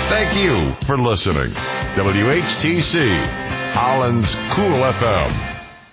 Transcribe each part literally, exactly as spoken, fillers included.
Thank you for listening. W H T C, Holland's Cool F M.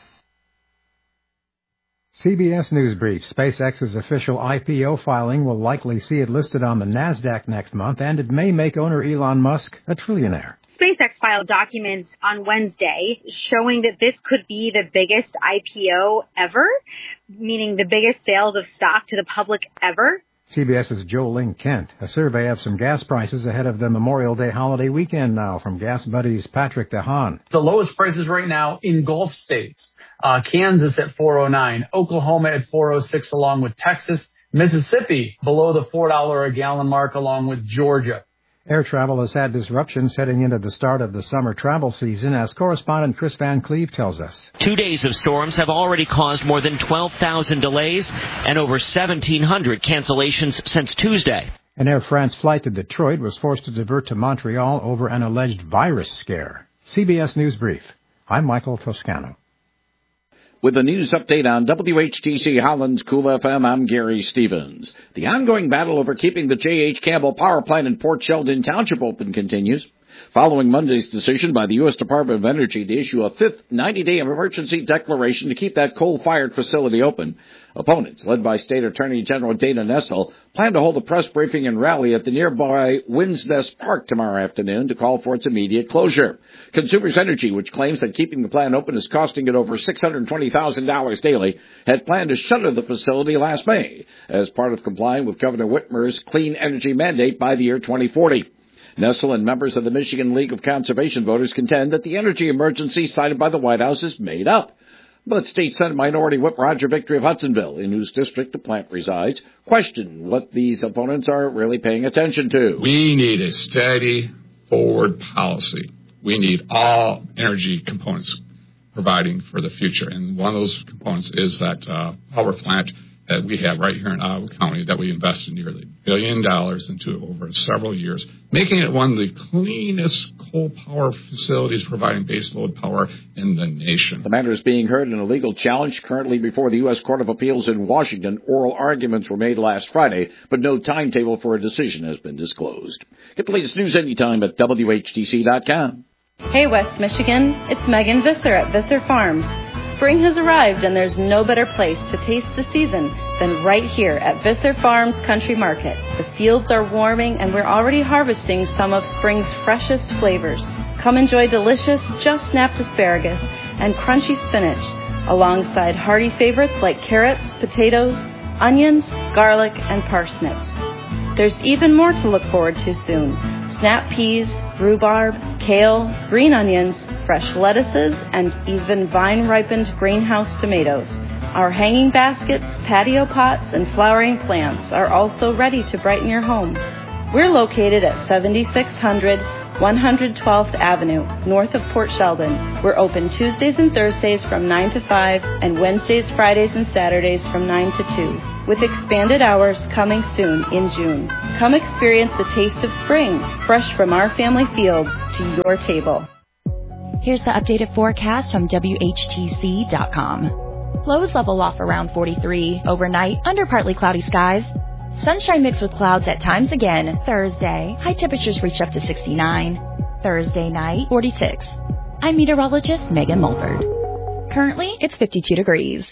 C B S News Brief. SpaceX's official I P O filing will likely see it listed on the NASDAQ next month, and it may make owner Elon Musk a trillionaire. SpaceX filed documents on Wednesday showing that this could be the biggest I P O ever, meaning the biggest sales of stock to the public ever. CBS's Jolene Kent. A survey of some gas prices ahead of the Memorial Day holiday weekend now from Gas Buddy's Patrick DeHaan. The lowest prices right now in Gulf states. Uh, Kansas at four oh nine, Oklahoma at four oh six, along with Texas, Mississippi below the four dollars a gallon mark, along with Georgia. Air travel has had disruptions heading into the start of the summer travel season, as correspondent Chris Van Cleve tells us. Two days of storms have already caused more than twelve thousand delays and over seventeen hundred cancellations since Tuesday. An Air France flight to Detroit was forced to divert to Montreal over an alleged virus scare. C B S News Brief. I'm Michael Toscano. With a news update on W H T C Holland's Cool F M, I'm Gary Stevens. The ongoing battle over keeping the J H. Campbell Power Plant in Port Sheldon Township open continues. Following Monday's decision by the U S Department of Energy to issue a fifth ninety-day emergency declaration to keep that coal-fired facility open, opponents, led by State Attorney General Dana Nessel, plan to hold a press briefing and rally at the nearby Winds Nest Park tomorrow afternoon to call for its immediate closure. Consumers Energy, which claims that keeping the plant open is costing it over six hundred twenty thousand dollars daily, had planned to shutter the facility last May as part of complying with Governor Whitmer's clean energy mandate by the year twenty forty. Nessel and members of the Michigan League of Conservation Voters contend that the energy emergency cited by the White House is made up. But State Senate Minority Whip Roger Victory of Hudsonville, in whose district the plant resides, questioned what these opponents are really paying attention to. We need a steady forward policy. We need all energy components providing for the future. And one of those components is that uh, power plant that we have right here in Ottawa County that we invested nearly a billion dollars into over several years, making it one of the cleanest coal power facilities providing baseload power in the nation. The matter is being heard in a legal challenge currently before the U S Court of Appeals in Washington. Oral arguments were made last Friday, but no timetable for a decision has been disclosed. Get the latest news anytime at W H T C dot com. Hey, West Michigan, it's Megan Visser at Visser Farms. Spring has arrived, and there's no better place to taste the season than right here at Visser Farms Country Market. The fields are warming, and we're already harvesting some of spring's freshest flavors. Come enjoy delicious, just-snapped asparagus and crunchy spinach, alongside hearty favorites like carrots, potatoes, onions, garlic, and parsnips. There's even more to look forward to soon. Snap peas, rhubarb, kale, green onions, fresh lettuces, and even vine-ripened greenhouse tomatoes. Our hanging baskets, patio pots, and flowering plants are also ready to brighten your home. We're located at seventy-six hundred one hundred twelfth Avenue, north of Port Sheldon. We're open Tuesdays and Thursdays from nine to five, and Wednesdays, Fridays, and Saturdays from nine to two, with expanded hours coming soon in June. Come experience the taste of spring, fresh from our family fields to your table. Here's the updated forecast from W H T C dot com. Lows level off around forty-three. Overnight, under partly cloudy skies. Sunshine mixed with clouds at times again. Thursday, high temperatures reach up to sixty-nine. Thursday night, forty-six. I'm meteorologist Megan Mulford. Currently, it's fifty-two degrees.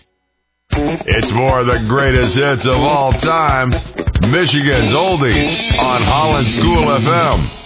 It's more of the greatest hits of all time. Michigan's Oldies on Holland's Cool F M.